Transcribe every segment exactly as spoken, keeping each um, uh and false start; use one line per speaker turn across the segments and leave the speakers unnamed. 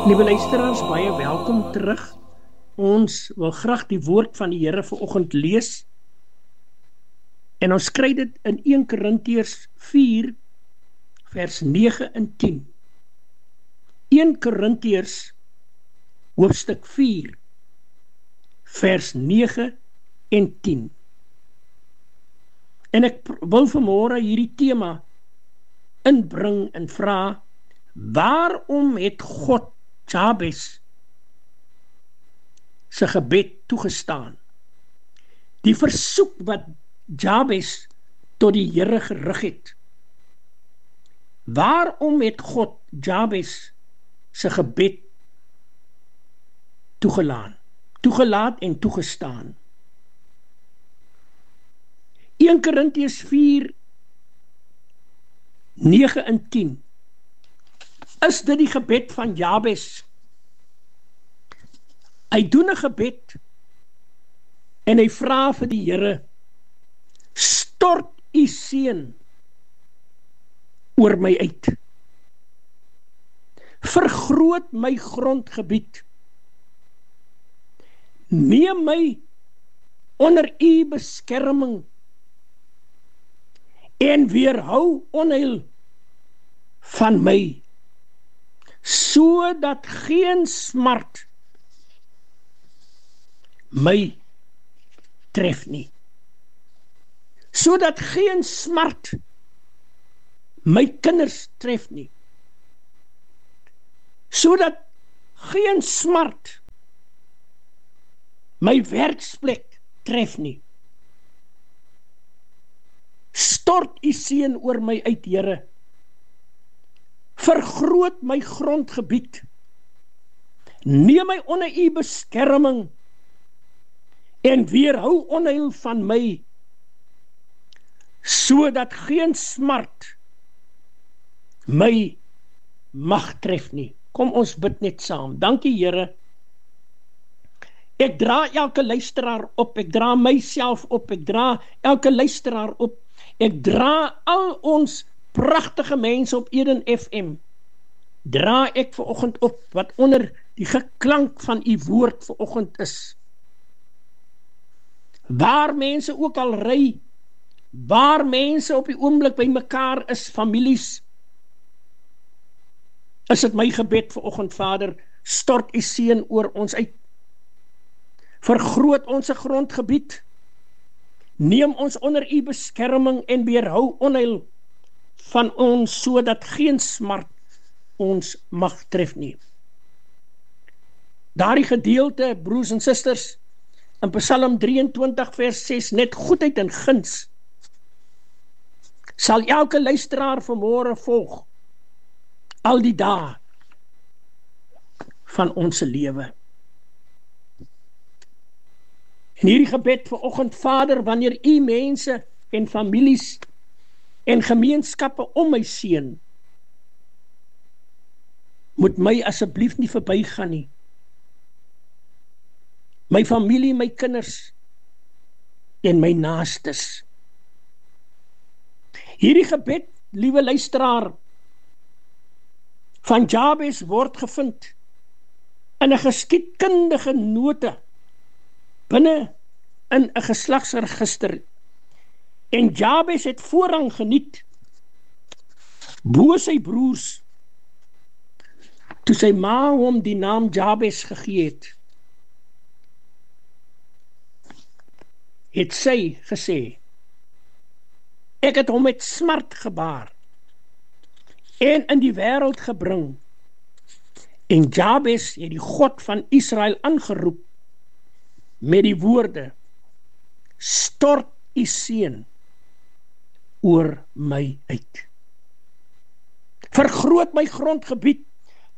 Liewe luisteraars, baie welkom terug. Ons wil graag die woord van die Here vanoggend lees. En ons kry dit in eerste Korintiërs vier vers nege en tien. eerste Korintiërs hoofstuk vier vers nege en tien. En ek wil vanmôre hierdie tema inbring en vra: waarom het God Jabes sy gebed toegestaan? Die versoek wat Jabes tot die Here gerig het. Waarom het God Jabes sy gebed toegelaat, toegelaat en toegestaan? eerste Korintiërs vier nege en tien. Is dit die gebed van Jabes? Hy doen 'n gebed en hy vra vir die Here: stort u seën oor my uit. Vergroot my grondgebied. Neem my onder u beskerming en weerhou onheil van my, sodat geen smart my tref nie. Sodat geen smart my kinders tref nie. Sodat geen smart my werksplek tref nie. Stort u seën oor my uit, Here. Vergroot my grondgebied. Neem my onder u beskerming en weerhou onheil van my, sodat geen smart my mag tref nie. Kom ons bid net saam. Dankie, Here. Ek dra elke luisteraar op, ek dra myself op, ek dra elke luisteraar op, ek dra al ons pragtige mense op Eden F M, dra ek vanoggend op, wat onder die geklank van u woord vanoggend is. Waar mense ook al ry, waar mense op die oomblik by mekaar is, families, is dit my gebed vanoggend, Vader, stort u seën oor ons uit. Vergroot ons grondgebied, neem ons onder u beskerming en weerhou onheil van ons, sodat geen smart ons mag tref nie. Daardie gedeelte, broers en susters, in Psalm drieëntwintig vers ses, net goedheid en guns, sal elke luisteraar vanmôre volg, al die dae van ons lewe. En hierdie gebed vanoggend, Vader, wanneer u mense en families en gemeenskappe om my seën, moet my asseblief nie verbygaan nie. My familie, my kinders en my naastes. Hierdie gebed, liewe luisteraar, van Jabes word gevind in 'n geskiedkundige note binne in 'n geslagsregister. En Jabes het voorrang geniet bo sy broers toe sy ma hom die naam Jabes gegee het. Het sy gesê: ek het hom met smart gebaar en in die wêreld gebring. En Jabes het die God van Israel aangeroep met die woorde: stort u seën oor my uit. Vergroot my grondgebied.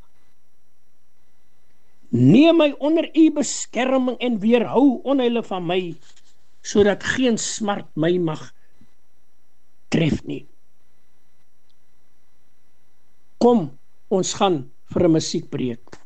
Neem my onder u beskerming en weerhou onheile van my, sodat geen smart my mag tref nie. Kom, ons gaan vir 'n musiekbreek.